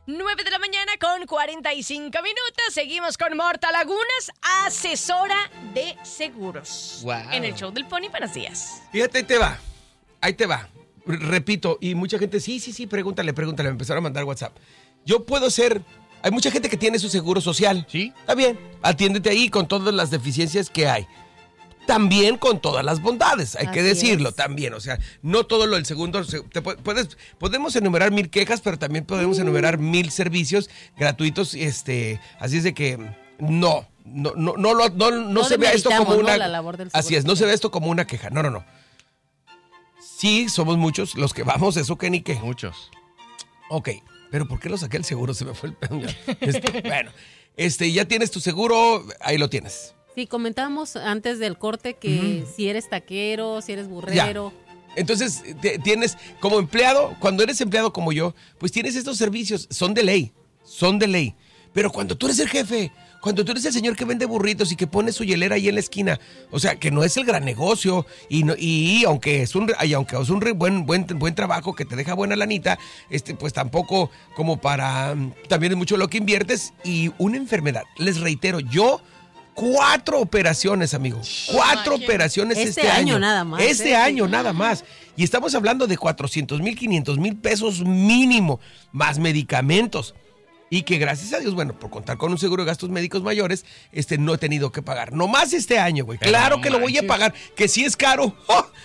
9 de la mañana con 45 minutos. Seguimos con Morta Lagunas, asesora de seguros. Wow. En el show del Pony. Buenos días. Fíjate, ahí te va. Repito, y mucha gente, sí, pregúntale, me empezaron a mandar WhatsApp. Yo puedo ser, hay mucha gente que tiene su seguro social. Sí. Está bien, atiéndete ahí con todas las deficiencias que hay. También con todas las bondades, hay que decirlo también. O sea, no todo lo del segundo. Podemos enumerar 1000 quejas, pero también podemos enumerar 1000 servicios gratuitos. Así es de que no se vea esto como una. Así es, no se ve esto como una queja. No. Sí, somos muchos los que vamos, eso que ni qué. Muchos. Ok, pero ¿por qué lo saqué el seguro? Se me fue el pedo. Bueno, ya tienes tu seguro, ahí lo tienes. Sí, comentábamos antes del corte que si eres taquero, si eres burrero. Ya. Entonces, tienes como empleado, cuando eres empleado como yo, pues tienes estos servicios, son de ley. Pero cuando tú eres el jefe, cuando tú eres el señor que vende burritos y que pone su hielera ahí en la esquina, o sea, que no es el gran negocio y aunque es un buen trabajo que te deja buena lanita, pues tampoco como para, también es mucho lo que inviertes y una enfermedad. Les reitero, yo 4 operaciones, amigo. 4 operaciones este año nada más. Este año nada más. Y estamos hablando de 400,000, 500,000 pesos mínimo, más medicamentos. Y que gracias a Dios, bueno, por contar con un seguro de gastos médicos mayores, no he tenido que pagar. Nomás este año, güey. Claro que lo voy a pagar, que sí es caro.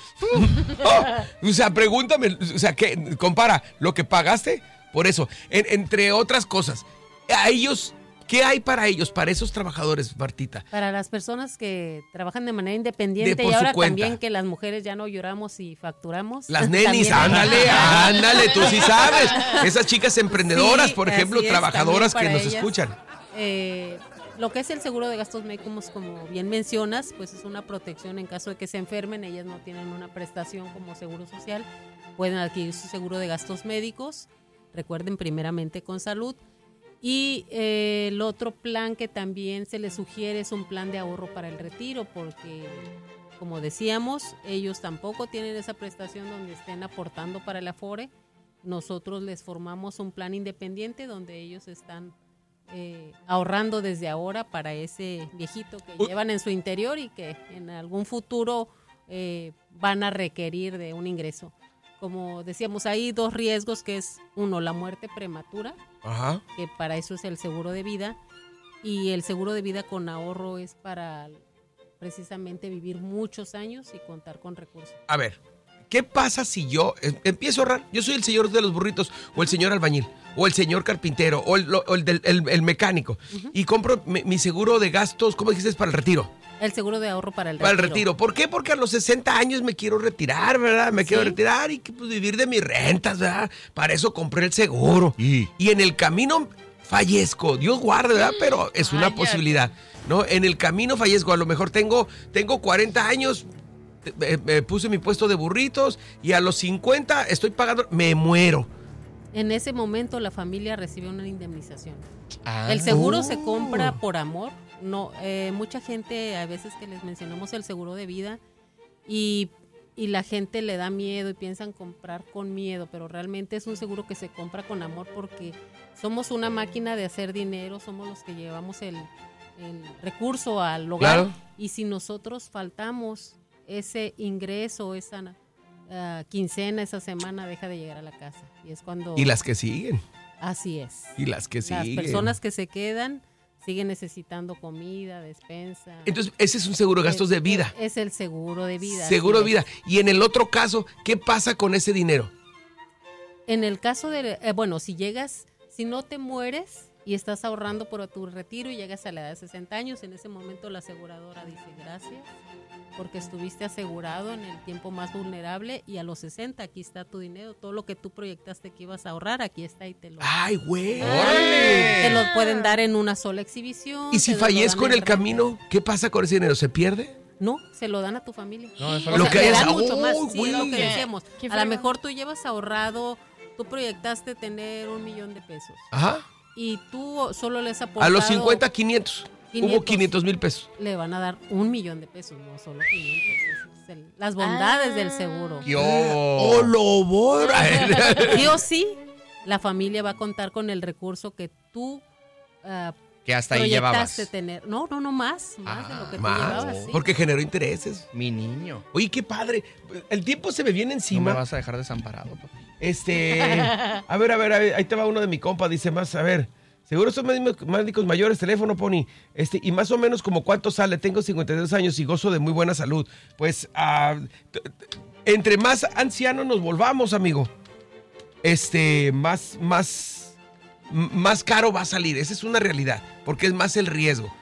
O sea, pregúntame, o sea, ¿qué? Compara lo que pagaste por eso. Entre otras cosas, a ellos... ¿Qué hay para ellos, para esos trabajadores, Martita? Para las personas que trabajan de manera independiente y ahora también que las mujeres ya no lloramos y facturamos. Las nenis, ándale, tú sí sabes. Esas chicas emprendedoras, por ejemplo, trabajadoras que nos escuchan. Lo que es el seguro de gastos médicos, como bien mencionas, pues es una protección en caso de que se enfermen. Ellas no tienen una prestación como seguro social. Pueden adquirir su seguro de gastos médicos. Recuerden, primeramente con salud. Y el otro plan que también se les sugiere es un plan de ahorro para el retiro, porque, como decíamos, ellos tampoco tienen esa prestación donde estén aportando para el Afore. Nosotros les formamos un plan independiente donde ellos están ahorrando desde ahora para ese viejito que llevan en su interior y que en algún futuro van a requerir de un ingreso. Como decíamos, hay 2 riesgos, que es uno, la muerte prematura, que para eso es el seguro de vida, y el seguro de vida con ahorro es para precisamente vivir muchos años y contar con recursos. A ver, ¿qué pasa si yo empiezo a ahorrar? Yo soy el señor de los burritos, o el señor albañil, o el señor carpintero, o el mecánico, y compro mi seguro de gastos, ¿cómo dijiste? Para el retiro. El seguro de ahorro para el retiro. Para el retiro. ¿Por qué? Porque a los 60 años me quiero retirar, ¿verdad? Quiero retirar y pues, vivir de mis rentas, ¿verdad? Para eso compré el seguro. Y en el camino fallezco. Dios guarde, ¿verdad? Pero es una posibilidad, ¿no? En el camino fallezco. A lo mejor tengo 40 años, puse mi puesto de burritos y a los 50 estoy pagando, me muero. En ese momento la familia recibe una indemnización. El seguro se compra por amor. No, mucha gente, a veces que les mencionamos el seguro de vida y la gente le da miedo y piensan comprar con miedo, pero realmente es un seguro que se compra con amor porque somos una máquina de hacer dinero, somos los que llevamos el recurso al hogar. Claro. Y si nosotros faltamos, ese ingreso, esa quincena, esa semana deja de llegar a la casa. Y es cuando... Y las que siguen. Así es. Y las que siguen. Las personas que se quedan siguen necesitando comida, despensa. Entonces, ese es un seguro de gastos de vida. Es el seguro de vida. Seguro de vida. Y en el otro caso, ¿qué pasa con ese dinero? En el caso de, si no te mueres y estás ahorrando por tu retiro y llegas a la edad de 60 años, en ese momento la aseguradora dice gracias porque estuviste asegurado en el tiempo más vulnerable y a los 60 aquí está tu dinero, todo lo que tú proyectaste que ibas a ahorrar, aquí está y te lo... ¡Ay, güey! Te lo pueden dar en una sola exhibición. ¿Y si fallezco en el camino, qué pasa con ese dinero? ¿Se pierde? No, se lo dan a tu familia. No, eso lo que le dan mucho más. Sí, es lo que decíamos. A lo mejor tú llevas ahorrado, tú proyectaste tener $1,000,000 de pesos. Ajá. Y tú solo les aportado... A los 50, 500. Hubo 500,000 pesos. Le van a dar $1,000,000 de pesos, no solo 500. Las bondades del seguro. ¡Yo! ¡Oh, lo borra! Sí o sí. la familia va a contar con el recurso que tú que hasta ahí llevabas. tener. No, más de lo que tú Más, llevabas. Sí. porque generó intereses. Mi niño. Oye, qué padre. El tiempo se me viene No encima. me vas a dejar desamparado, papi. A ver, ahí te va uno de mi compa, dice más, a ver, seguro son médicos mayores, teléfono, Pony, y más o menos como cuánto sale, tengo 52 años y gozo de muy buena salud. Pues, entre más ancianos nos volvamos, amigo, más caro va a salir, esa es una realidad, porque es más el riesgo,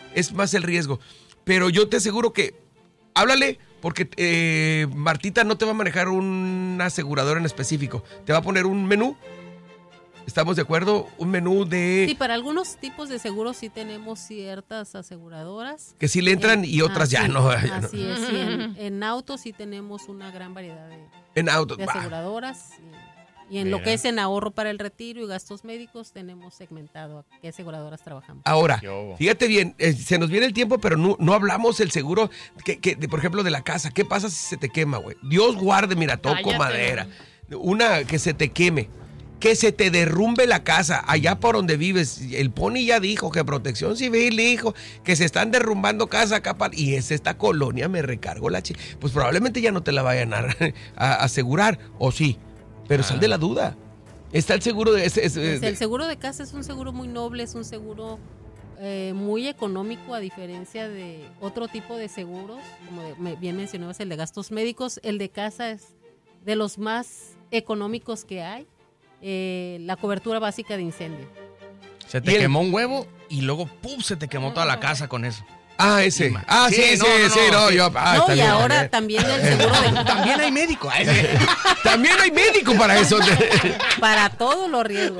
pero yo te aseguro que, háblale, porque Martita no te va a manejar una aseguradora en específico. Te va a poner un menú. ¿Estamos de acuerdo? Un menú de... Sí, para algunos tipos de seguros sí tenemos ciertas aseguradoras. Que sí le entran y otras ya no. Así es. Y en autos sí tenemos una gran variedad de aseguradoras. Y en lo que es en ahorro para el retiro y gastos médicos, tenemos segmentado a qué aseguradoras trabajamos. Ahora, fíjate bien, se nos viene el tiempo, pero no hablamos del seguro, por ejemplo, de la casa. ¿Qué pasa si se te quema, güey? Dios guarde, mira, toco madera. Una, que se te queme. Que se te derrumbe la casa allá por donde vives. El Pony ya dijo que Protección Civil dijo que se están derrumbando casa acá. Y es esta colonia, me recargo la pues probablemente ya no te la vayan a asegurar, o sí. Pero sal de la duda. Está el seguro de... el seguro de casa es un seguro muy noble, es un seguro muy económico a diferencia de otro tipo de seguros. Como bien mencionabas, el de gastos médicos. El de casa es de los más económicos que hay. La cobertura básica de incendio. Se te quemó un huevo y luego ¡pum! Se te quemó toda la casa con eso. Ese. Sí, y ahora también el seguro de... También hay médico. También hay médico para eso. Para todos los riesgos.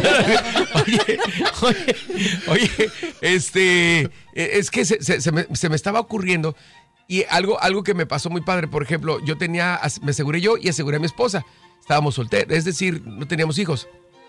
Oye, es que se me estaba ocurriendo y algo que me pasó muy padre. Por ejemplo, me aseguré yo y aseguré a mi esposa. Estábamos solteros, es decir, no teníamos hijos.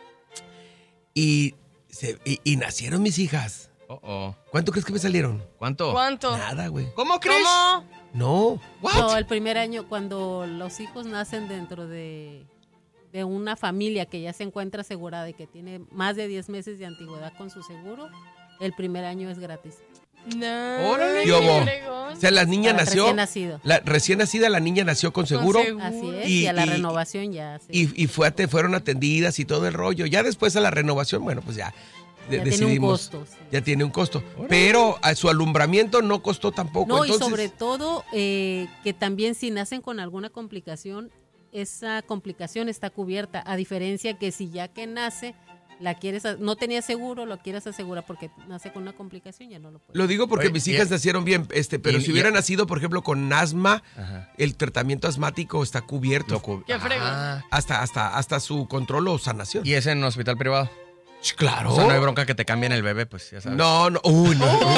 Y nacieron mis hijas. ¿Cuánto crees que me salieron? ¿Cuánto? Nada, güey. ¿Cómo crees? No. No, el primer año, cuando los hijos nacen dentro de una familia que ya se encuentra asegurada y que tiene más de 10 meses de antigüedad con su seguro, el primer año es gratis. No. ¡Órale! O sea, la niña nació. Recién nacida, la niña nació con seguro. Así es, y a la renovación ya. Sí. Y fueron atendidas y todo el rollo. Ya después a la renovación, bueno, pues ya decidimos. Tiene un costo. Sí. Ya tiene un costo. Pero a su alumbramiento no costó tampoco. No, entonces... y sobre todo que también si nacen con alguna complicación, esa complicación está cubierta. A diferencia que si ya que nace... no tenía seguro, lo quieres asegurar porque nace con una complicación, ya no lo puedes. Lo digo porque mis hijas nacieron bien, pero si hubiera nacido, por ejemplo, con asma, el tratamiento asmático está cubierto. ¡Qué fregón! Hasta su control o sanación. ¿Y es en un hospital privado? Claro. O sea, no hay bronca que te cambien el bebé, pues ya sabes. No. Uy,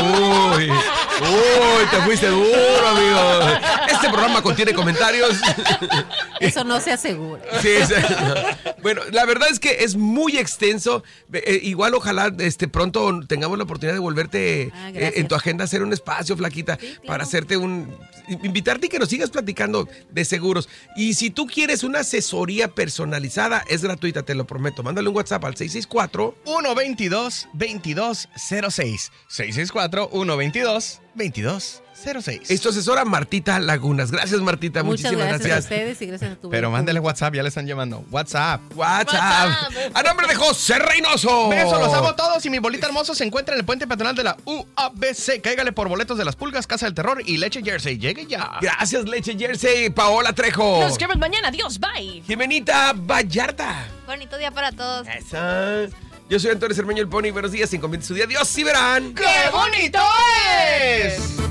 te fuiste duro, amigo. Este programa contiene comentarios. Eso no se asegura. Sí. Bueno, la verdad es que es muy extenso. Igual ojalá pronto tengamos la oportunidad de volverte en tu agenda a hacer un espacio, flaquita, para hacerte invitarte y que nos sigas platicando de seguros. Y si tú quieres una asesoría personalizada, es gratuita, te lo prometo. Mándale un WhatsApp al 664-122-2206. 664-122-2206. Esto asesora Martita Lagunas. Gracias, Martita. Muchísimas gracias a ustedes y gracias a tu Pero mándale WhatsApp, ya le están llamando. WhatsApp. A nombre de José Reynoso. Besos, los amo a todos y mi bolita hermoso se encuentra en el puente peatonal de la UABC. Cáigale por boletos de las Pulgas, Casa del Terror y Leche Jersey. Llegue ya. Gracias, Leche Jersey. Paola Trejo. Nos vemos mañana. Adiós, bye. Jimenita Vallarta. Bonito día para todos. Eso. Yo soy Antonio Cermeño, el Pony. Buenos días, 5 minutos su día. Dios, sí verán. ¡Qué bonito es!